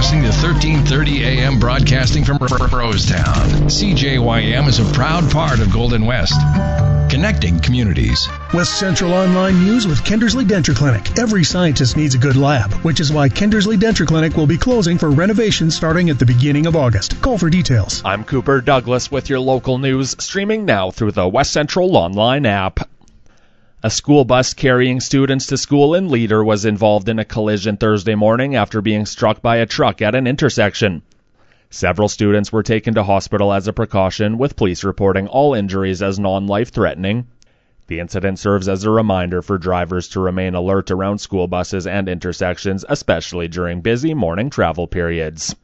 listening to 1330 AM broadcasting from Rosetown. CJYM is a proud part of Golden West, connecting communities. West Central Online News with Kindersley Denture Clinic. Every scientist needs a good lab, which is why Kindersley Denture Clinic will be closing for renovation starting at the beginning of August. Call for details. I'm Cooper Douglas with your local news, streaming now through the West Central Online app. A school bus carrying students to school in Leader was involved in a collision Thursday morning after being struck by a truck at an intersection. Several students were taken to hospital as a precaution, with police reporting all injuries as non-life-threatening. The incident serves as a reminder for drivers to remain alert around school buses and intersections, especially during busy morning travel periods.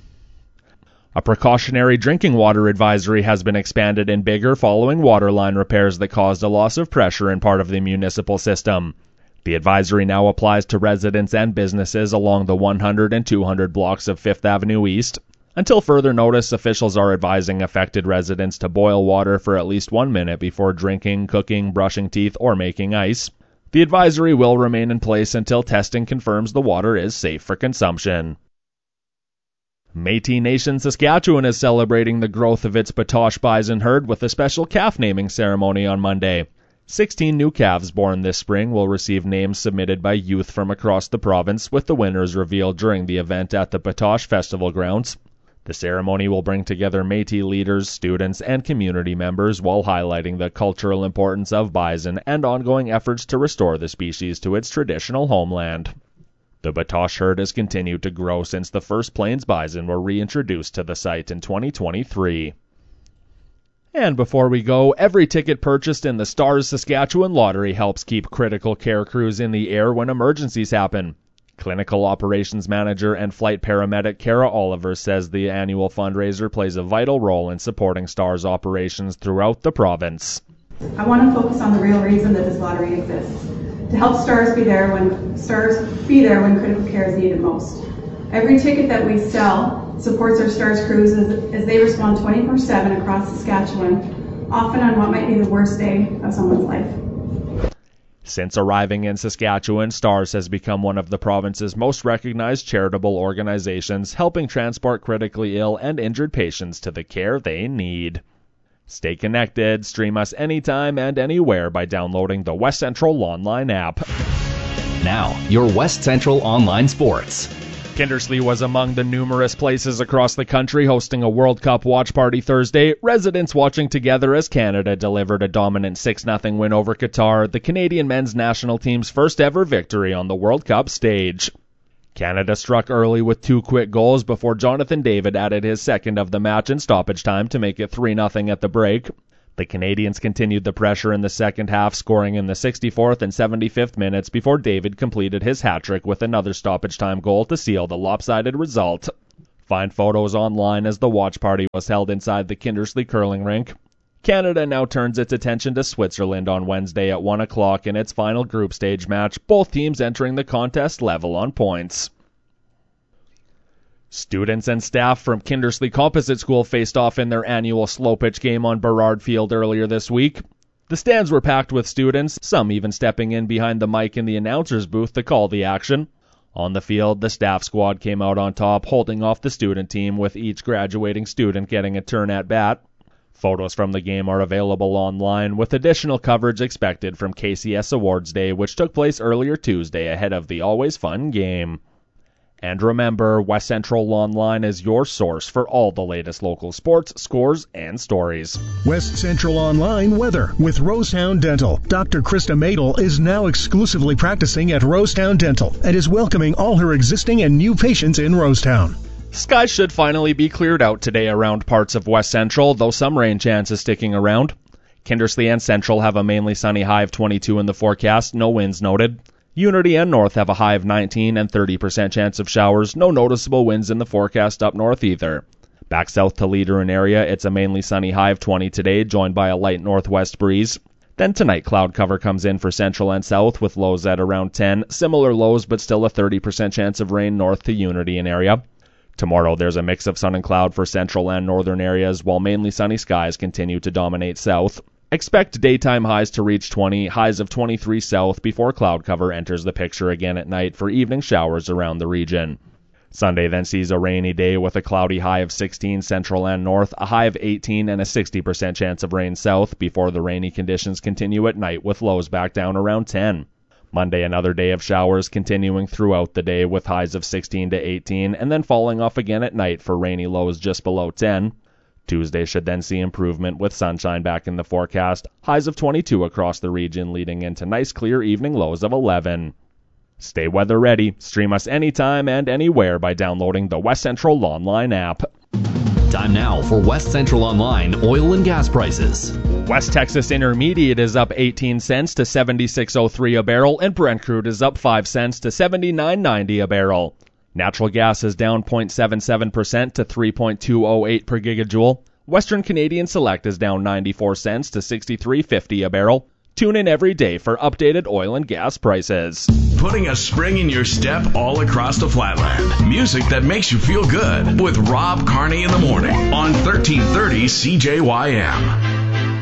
A precautionary drinking water advisory has been expanded in Biggar following water line repairs that caused a loss of pressure in part of the municipal system. The advisory now applies to residents and businesses along the 100 and 200 blocks of 5th Avenue East. Until further notice, officials are advising affected residents to boil water for at least 1 minute before drinking, cooking, brushing teeth, or making ice. The advisory will remain in place until testing confirms the water is safe for consumption. Métis Nation Saskatchewan is celebrating the growth of its Batoche bison herd with a special calf naming ceremony on Monday. 16 new calves born this spring will receive names submitted by youth from across the province, with the winners revealed during the event at the Batoche Festival grounds. The ceremony will bring together Métis leaders, students, and community members while highlighting the cultural importance of bison and ongoing efforts to restore the species to its traditional homeland. The Batoche herd has continued to grow since the first Plains bison were reintroduced to the site in 2023. And before we go, every ticket purchased in the Stars Saskatchewan Lottery helps keep critical care crews in the air when emergencies happen. Clinical Operations Manager and Flight Paramedic Kara Oliver says the annual fundraiser plays a vital role in supporting Stars operations throughout the province. I want to focus on the real reason that this lottery exists. To help Stars be there when critical care is needed most. Every ticket that we sell supports our Stars crews as they respond 24/7 across Saskatchewan, often on what might be the worst day of someone's life. Since arriving in Saskatchewan, Stars has become one of the province's most recognized charitable organizations, helping transport critically ill and injured patients to the care they need. Stay connected. Stream us anytime and anywhere by downloading the West Central Online app. Now, your West Central Online Sports. Kindersley was among the numerous places across the country hosting a World Cup watch party Thursday, residents watching together as Canada delivered a dominant 6-0 win over Qatar, the Canadian men's national team's first ever victory on the World Cup stage. Canada struck early with 2 quick goals before Jonathan David added his second of the match in stoppage time to make it 3-0 at the break. The Canadians continued the pressure in the second half, scoring in the 64th and 75th minutes before David completed his hat-trick with another stoppage time goal to seal the lopsided result. Find photos online as the watch party was held inside the Kindersley curling rink. Canada now turns its attention to Switzerland on Wednesday at 1 o'clock in its final group stage match, both teams entering the contest level on points. Students and staff from Kindersley Composite School faced off in their annual slow pitch game on Burrard Field earlier this week. The stands were packed with students, some even stepping in behind the mic in the announcer's booth to call the action. On the field, the staff squad came out on top, holding off the student team, with each graduating student getting a turn at bat. Photos from the game are available online, with additional coverage expected from KCS Awards Day, which took place earlier Tuesday ahead of the always fun game. And remember, West Central Online is your source for all the latest local sports, scores, and stories. West Central Online weather with Rosetown Dental. Dr. Krista Madel is now exclusively practicing at Rosetown Dental and is welcoming all her existing and new patients in Rosetown. Skies should finally be cleared out today around parts of West Central, though some rain chances sticking around. Kindersley and Central have a mainly sunny high of 22 in the forecast, no winds noted. Unity and North have a high of 19 and 30% chance of showers, no noticeable winds in the forecast up north either. Back south to Leader and area, it's a mainly sunny high of 20 today, joined by a light northwest breeze. Then tonight, cloud cover comes in for Central and South with lows at around 10, similar lows but still a 30% chance of rain north to Unity and area. Tomorrow, there's a mix of sun and cloud for central and northern areas, while mainly sunny skies continue to dominate south. Expect daytime highs to reach 20, highs of 23 south before cloud cover enters the picture again at night for evening showers around the region. Sunday then sees a rainy day with a cloudy high of 16 central and north, a high of 18 and a 60% chance of rain south before the rainy conditions continue at night with lows back down around 10. Monday another day of showers continuing throughout the day with highs of 16 to 18 and then falling off again at night for rainy lows just below 10. Tuesday should then see improvement with sunshine back in the forecast, highs of 22 across the region leading into nice clear evening lows of 11. Stay weather ready. Stream us anytime and anywhere by downloading the West Central Online app. Time now for West Central Online oil and gas prices. West Texas Intermediate is up 18 cents to 76.03 a barrel, and Brent crude is up 5 cents to 79.90 a barrel. Natural gas is down 0.77% to 3.208 per gigajoule. Western Canadian Select is down 94 cents to 63.50 a barrel. Tune in every day for updated oil and gas prices. Putting a spring in your step all across the Flatland. Music that makes you feel good with Rob Carney in the morning on 1330 CJYM.